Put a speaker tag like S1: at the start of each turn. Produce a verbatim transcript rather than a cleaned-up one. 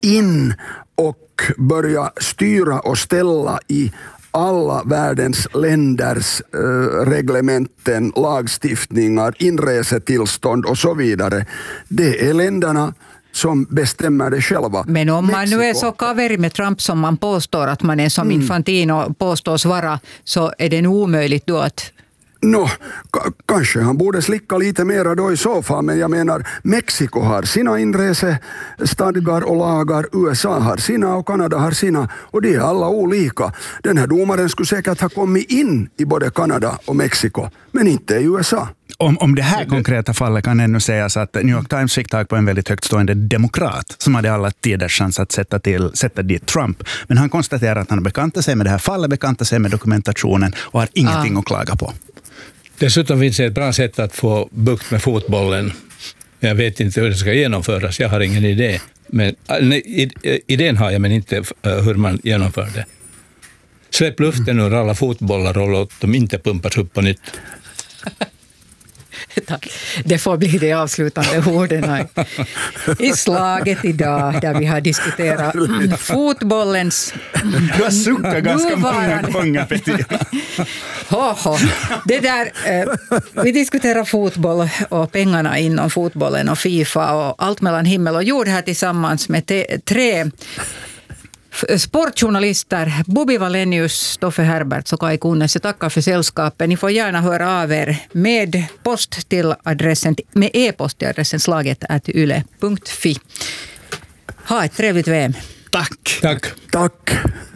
S1: in och börja styra och ställa i alla världens länders äh, reglementen, lagstiftningar, inresetillstånd och så vidare. Det är länderna som bestämmer det själva.
S2: Men om man
S1: Mexiko.
S2: nu är så kaveri med Trump som man påstår att man är, som mm. Infantino påstås vara, så är det nog omöjligt då att...
S1: Nå, k- kanske han borde slicka lite mera då i så fall, men jag menar, Mexiko har sina inresestadgar och lagar, U S A har sina och Kanada har sina, och det är alla olika. Den här domaren skulle säkert ha kommit in i både Kanada och Mexiko, men inte i U S A.
S3: Om, om det här konkreta fallet kan ännu sägas att New York Times fick tag på en väldigt högtstående demokrat som hade alla tiders chans att sätta, till, sätta dit Trump. Men han konstaterar att han bekantar sig med det här fallet, bekantar sig med dokumentationen och har ingenting ah. att klaga på.
S4: Dessutom finns det ett bra sätt att få bukt med fotbollen. Jag vet inte hur det ska genomföras, jag har ingen idé. Men, nej, idén har jag, men inte hur man genomför det. Släpp luften ur alla fotbollar och låt dem inte pumpas upp på nytt.
S2: Tack. Det får bli det avslutande orden i slaget idag, där vi har diskuterat fotbollens...
S3: Du har suckat ganska många gånger, Petir.
S2: Hoho. Det där, eh, vi diskuterar fotboll och pengarna inom fotbollen och FIFA och allt mellan himmel och jord här tillsammans med te- tre sportjournalister, Bobby Wallenius, Stoffe Herberts och Kai Kunnes. Jag tackar för sällskapet. Ni får gärna höra av er med post till adressen, med e-post till adressen slaget at yle punkt fi. Ha ett trevligt V M.
S3: Tack.
S4: Tack.
S1: Tack.